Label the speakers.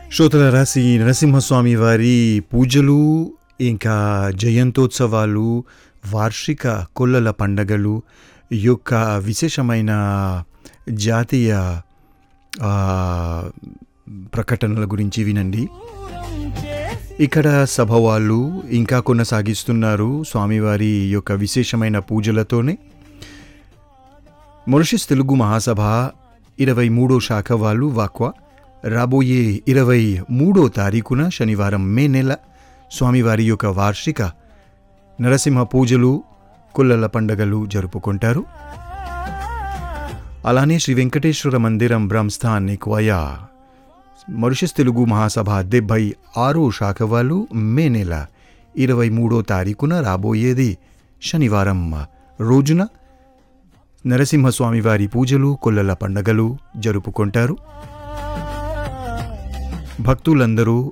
Speaker 1: శ్రోతలారా శ్రీ నరసింహస్వామి వారి పూజలు, ఇంకా జయంతోత్సవాలు, వార్షిక కొల్లల పండగలు యొక్క విశేషమైన జాతీయ ప్రకటనల గురించి వినండి. ఇక్కడ సభ వాళ్ళు ఇంకా కొనసాగిస్తున్నారు స్వామివారి యొక్క విశేషమైన పూజలతోనే. మొరిషస్ తెలుగు మహాసభ 23వ శాఖ వాళ్ళు వాక్వా రాబోయే 23వ తారీఖున శనివారం మే నెల స్వామివారి యొక్క వార్షిక నరసింహ పూజలు, కొల్లల పండగలు జరుపుకుంటారు. అలానే శ్రీ వెంకటేశ్వర మందిరం బ్రహ్మస్థాన్ నిక్వయా మొరిషస్ తెలుగు మహాసభ 76వ శాఖ వాళ్ళు మే నెల 23వ తారీఖున రాబోయేది శనివారం రోజున నరసింహస్వామివారి పూజలు, కొల్లల పండగలు జరుపుకుంటారు. భక్తులందరూ